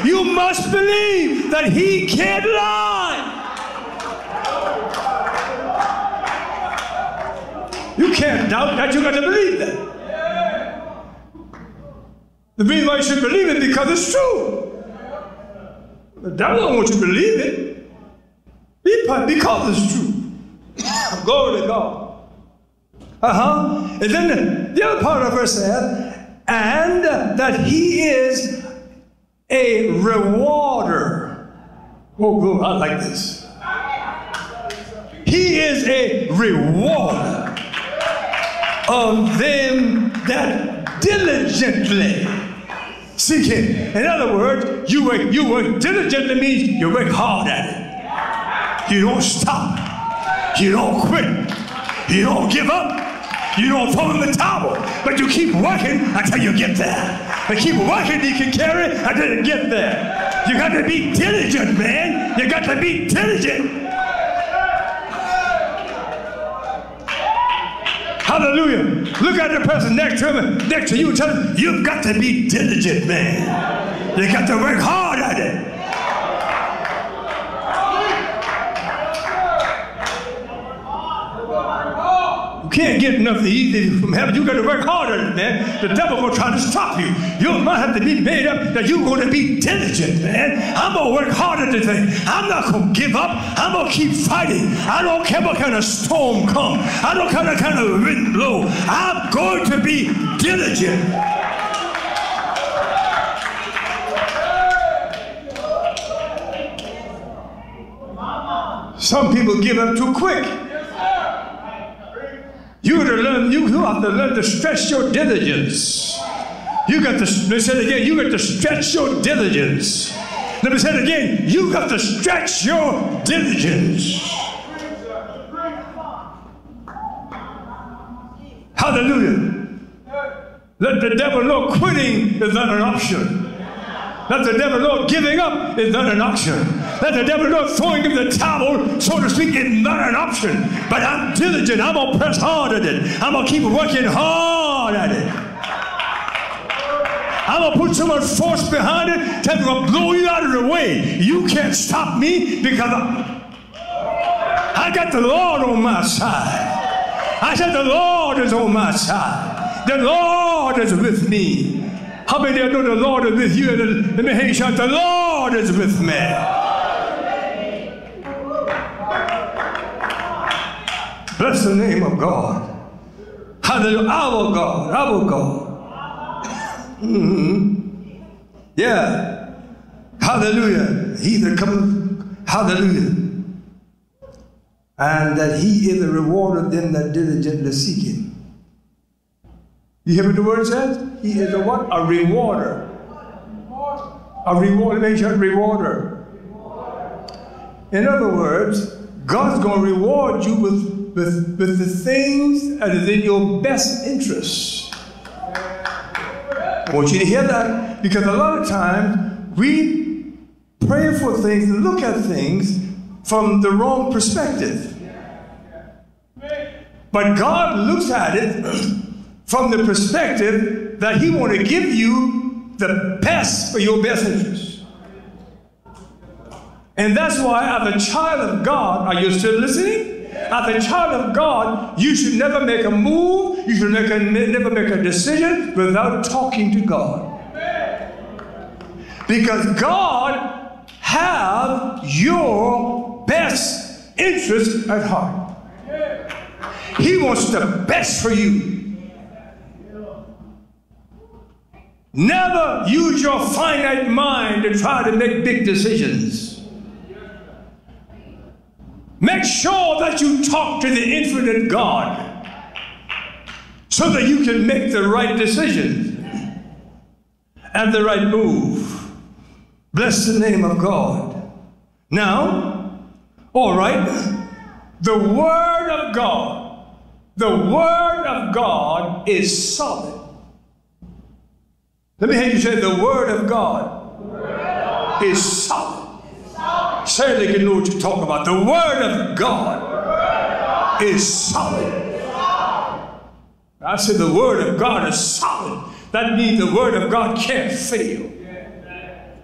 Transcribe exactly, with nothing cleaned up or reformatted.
You must believe that he can't lie. You can't doubt that. You got to believe that. The reason why you should believe it because it's true. The devil don't want you to believe it because it's true. Glory to God. Uh-huh. And then the, the other part of the verse says, and that he is a rewarder. Oh, good. I like this. He is a rewarder of them that diligently seek him. In other words, you work, you work diligently means you work hard at it. You don't stop. You don't quit. You don't give up. You don't throw in the towel. But you keep working until you get there. And keep working you can carry until you get there. You got to be diligent, man. You got to be diligent. Hallelujah. Look at the person next to him, next to you, and tell him, you've got to be diligent, man. You got to work hard at it. You can't get nothing easy from heaven. You got to work hard at it, man. The devil will try to stop you. You might have to be made up that you're going to be diligent, man. I'm going to work hard at this thing. I'm not going to give up. I'm going to keep fighting. I don't care what kind of storm comes. I don't care what kind of wind blow. I'm going to be diligent. Some people give up too quick. You got to learn, you have to learn to stretch your diligence. You got to, let me say it again, you got to stretch your diligence. Let me say it again, you got to stretch your diligence. Hallelujah. Let the devil know quitting is not an option. Let the devil know giving up is not an option. Let the devil know throwing in the towel, so to speak, is not an option. But I'm diligent. I'm going to press hard at it. I'm going to keep working hard at it. I'm going to put so much force behind it that I'm going to blow you out of the way. You can't stop me because I, I got the Lord on my side. I said the Lord is on my side. The Lord is with me. How many of you know the Lord is with you? Let me hear you shout, the Lord is with me. Bless the name of God. Hallelujah. Our God, our God. Mm-hmm. Yeah. Hallelujah. He that cometh, hallelujah. And that he is the reward of them that diligently seek him. You hear what the word says? He is a what? A rewarder. A reward, makes you a rewarder. In other words, God's going to reward you with, with, with the things that is in your best interest. I want you to hear that, because a lot of times we pray for things and look at things from the wrong perspective. But God looks at it from the perspective that he wants to give you the best for your best interest. And that's why as a child of God, are you still listening? As a child of God, you should never make a move, you should make a, never make a decision without talking to God. Because God has your best interest at heart. He wants the best for you. Never use your finite mind to try to make big decisions. Make sure that you talk to the infinite God so that you can make the right decision and the right move. Bless the name of God. Now, all right, the Word of God, the Word of God is solid. Let me hear you say, the Word of God, Word of God. Is solid. solid. Say they can know what you're talking about. The Word of God, Word of God. Is solid. solid. I said the Word of God is solid. That means the Word of God can't fail.